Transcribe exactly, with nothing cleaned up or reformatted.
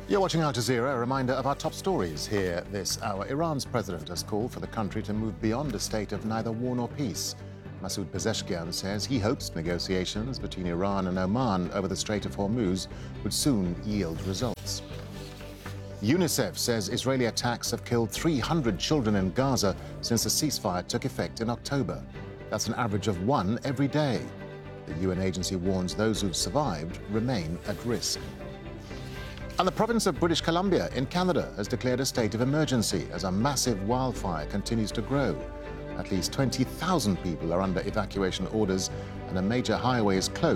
You're watching Al Jazeera. A reminder of our top stories here this hour. Iran's president has called for the country to move beyond a state of neither war nor peace. Masoud Pezeshkian says he hopes negotiations between Iran and Oman over the Strait of Hormuz would soon yield results. UNICEF says Israeli attacks have killed three hundred children in Gaza since the ceasefire took effect in October. That's an average of one every day. The U N agency warns those who've survived remain at risk. And the province of British Columbia in Canada has declared a state of emergency as a massive wildfire continues to grow. At least twenty thousand people are under evacuation orders and a major highway is closed.